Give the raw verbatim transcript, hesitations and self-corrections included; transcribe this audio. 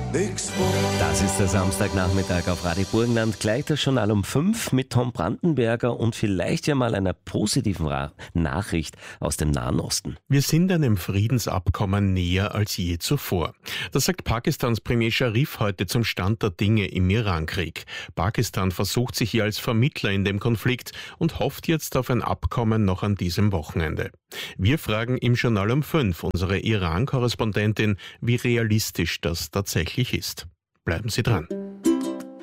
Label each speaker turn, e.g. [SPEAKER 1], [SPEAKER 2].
[SPEAKER 1] Das ist der Samstagnachmittag auf Radio Burgenland. Gleich das Journal um fünf mit Tom Brandenberger und vielleicht ja mal einer positiven Ra- Nachricht aus dem Nahen Osten.
[SPEAKER 2] Wir sind einem Friedensabkommen näher als je zuvor. Das sagt Pakistans Premier Sharif heute zum Stand der Dinge im Irankrieg. Pakistan versucht sich hier als Vermittler in dem Konflikt und hofft jetzt auf ein Abkommen noch an diesem Wochenende. Wir fragen im Journal um fünf unsere Iran-Korrespondentin, wie realistisch das tatsächlich ist. Bleiben Sie dran.